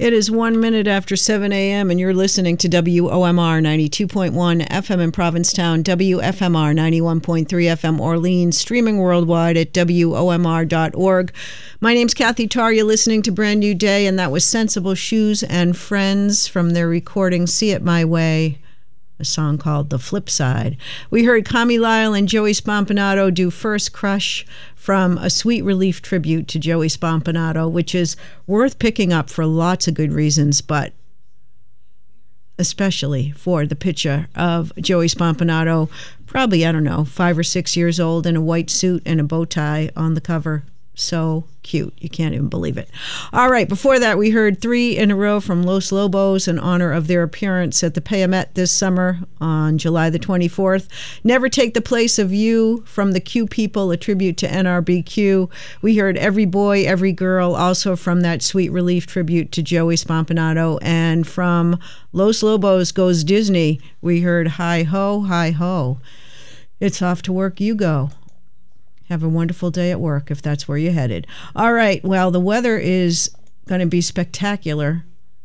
It is 1 minute after 7 a.m. and you're listening to WOMR 92.1 FM in Provincetown, WFMR 91.3 FM Orleans, streaming worldwide at WOMR.org. My name's Kathy Tarr. You're listening to Brand New Day, and that was Sensible Shoes and Friends from their recording See It My Way, a song called The Flip Side. We heard Kami Lyle and Joey Spampinato do First Crush from a Sweet Relief tribute to Joey Spampinato, which is worth picking up for lots of good reasons, but especially for the picture of Joey Spampinato, probably, 5 or 6 years old, in a white suit and a bow tie on the cover. So cute. You can't even believe it. All right. Before that, we heard 3 in a row from Los Lobos in honor of their appearance at the Payamet this summer on July the 24th. Never Take the Place of You from the Q People, a tribute to NRBQ. We heard Every Boy, Every Girl, also from that Sweet Relief tribute to Joey Spampinato. And from Los Lobos Goes Disney, we heard Hi Ho, Hi Ho. It's off to work you go. Have a wonderful day at work if that's where you're headed. All right. Well, the weather is going to be spectacular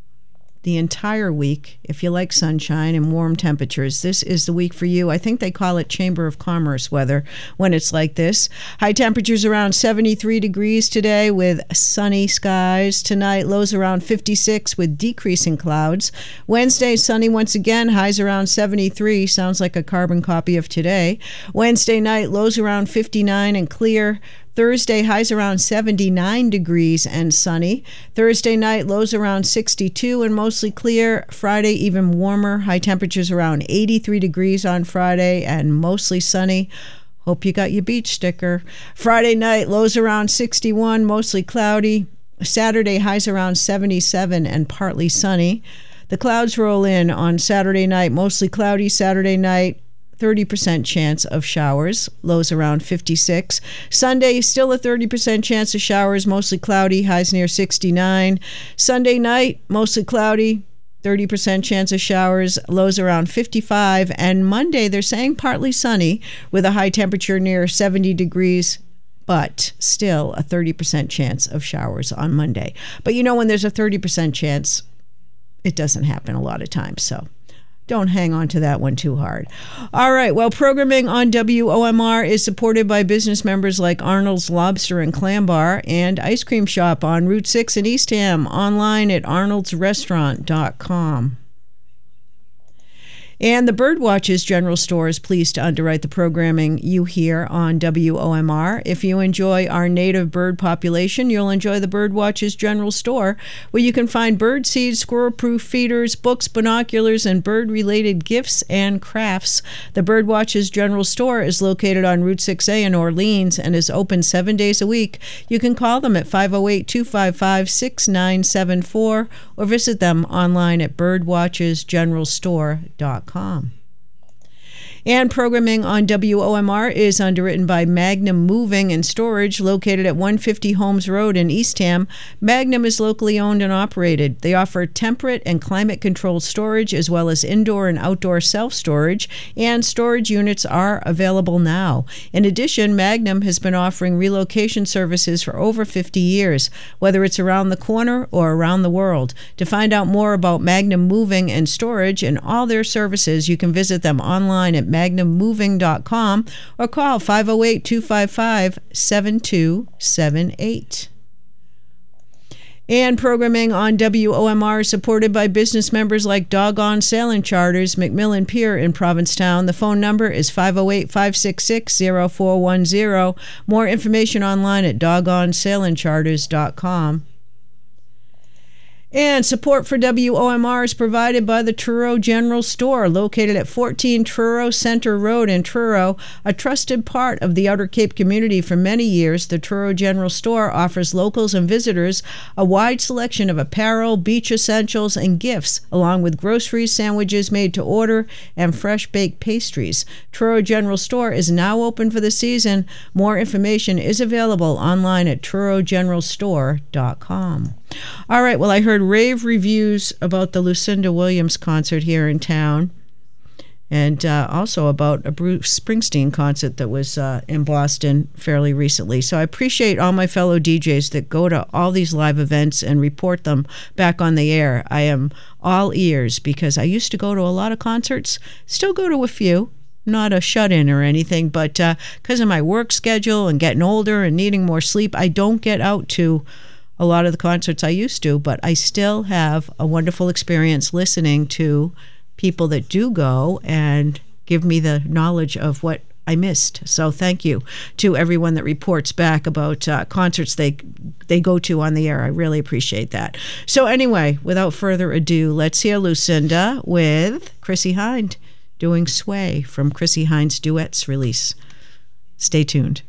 the entire week. If you like sunshine and warm temperatures, this is the week for you. I think they call it Chamber of Commerce weather when it's like this. High temperatures around 73 degrees today with sunny skies. Tonight, lows around 56 with decreasing clouds. Wednesday, sunny once again, highs around 73. Sounds like a carbon copy of today. Wednesday night, lows around 59 and clear. Thursday, highs around 79 degrees and sunny. Thursday night, lows around 62 and mostly clear. Friday, even warmer. High temperatures around 83 degrees on Friday and mostly sunny. Hope you got your beach sticker. Friday night, lows around 61, mostly cloudy. Saturday, highs around 77 and partly sunny. The clouds roll in on Saturday night, mostly cloudy. Saturday night, 30% chance of showers, lows around 56. Sunday, still a 30% chance of showers, mostly cloudy, highs near 69. Sunday night, mostly cloudy, 30% chance of showers, lows around 55. And Monday, they're saying partly sunny with a high temperature near 70 degrees, but still a 30% chance of showers on Monday. But when there's a 30% chance, it doesn't happen a lot of times, so don't hang on to that one too hard. All right. Well, programming on WOMR is supported by business members like Arnold's Lobster and Clam Bar and Ice Cream Shop on Route 6 in Eastham, online at arnoldsrestaurant.com. And the Birdwatch's General Store is pleased to underwrite the programming you hear on WOMR. If you enjoy our native bird population, you'll enjoy the Birdwatch's General Store, where you can find bird seeds, squirrel-proof feeders, books, binoculars, and bird-related gifts and crafts. The Birdwatch's General Store is located on Route 6A in Orleans and is open 7 days a week. You can call them at 508-255-6974 or visit them online at birdwatchesgeneralstore.com. And programming on WOMR is underwritten by Magnum Moving and Storage, located at 150 Holmes Road in Eastham. Magnum is locally owned and operated. They offer temperate and climate-controlled storage, as well as indoor and outdoor self-storage, and storage units are available now. In addition, Magnum has been offering relocation services for over 50 years, whether it's around the corner or around the world. To find out more about Magnum Moving and Storage and all their services, you can visit them online at magnummoving.com or call 508-255-7278. And programming on WOMR is supported by business members like Doggone Sailing Charters, McMillan Pier in Provincetown. The phone number is 508-566-0410. More information online at doggonesailingcharters.com. And support for WOMR is provided by the Truro General Store, located at 14 Truro Center Road in Truro. A trusted part of the Outer Cape community for many years, the Truro General Store offers locals and visitors a wide selection of apparel, beach essentials, and gifts, along with groceries, sandwiches made to order, and fresh baked pastries. Truro General Store is now open for the season. More information is available online at trurogeneralstore.com. All right, well, I heard rave reviews about the Lucinda Williams concert here in town. and also about a Bruce Springsteen concert that was in Boston fairly recently. So I appreciate all my fellow DJs that go to all these live events and report them back on the air. I am all ears because I used to go to a lot of concerts, still go to a few, not a shut-in or anything, but because of my work schedule and getting older and needing more sleep, I don't get out to a lot of the concerts I used to, but I still have a wonderful experience listening to people that do go and give me the knowledge of what I missed. So thank you to everyone that reports back about concerts they go to on the air. I really appreciate that. So anyway, without further ado, let's hear Lucinda with Chrissie Hynde doing Sway from Chrissie Hynde's Duets release. Stay tuned.